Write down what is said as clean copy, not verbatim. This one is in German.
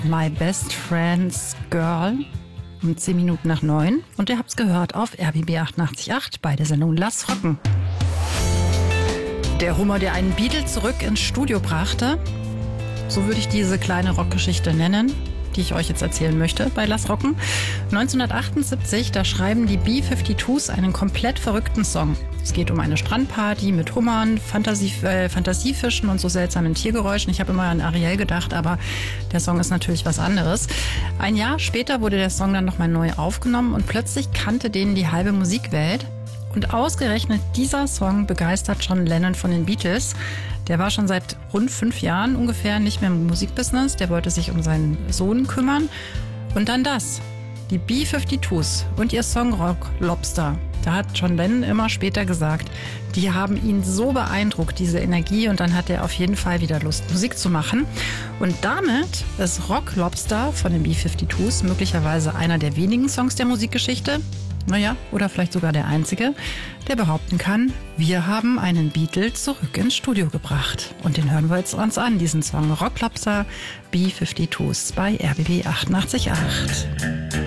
My Best Friend's Girl um 10 Minuten nach 9. Und ihr habt's gehört auf RBB 88.8 bei der Sendung Lass Rocken. Der Humor, der einen Beatle zurück ins Studio brachte, so würde ich diese kleine Rockgeschichte nennen, die ich euch jetzt erzählen möchte bei Lass Rocken. 1978, da schreiben die B-52s einen komplett verrückten Song. Es geht um eine Strandparty mit Hummern, Fantasiefischen und so seltsamen Tiergeräuschen. Ich habe immer an Ariel gedacht, aber der Song ist natürlich was anderes. Ein Jahr später wurde der Song dann nochmal neu aufgenommen und plötzlich kannte den die halbe Musikwelt. Und ausgerechnet dieser Song begeistert John Lennon von den Beatles. Der war schon seit rund 5 Jahren ungefähr nicht mehr im Musikbusiness. Der wollte sich um seinen Sohn kümmern. Und dann das. Die B-52s und ihr Song Rock Lobster. Da hat John Lennon immer später gesagt, die haben ihn so beeindruckt, diese Energie. Und dann hat er auf jeden Fall wieder Lust, Musik zu machen. Und damit ist Rock Lobster von den B-52s möglicherweise einer der wenigen Songs der Musikgeschichte. Naja, oder vielleicht sogar der einzige, der behaupten kann, wir haben einen Beatle zurück ins Studio gebracht. Und den hören wir jetzt uns an, diesen Song Rock Lobster B-52s bei RBB 88.8.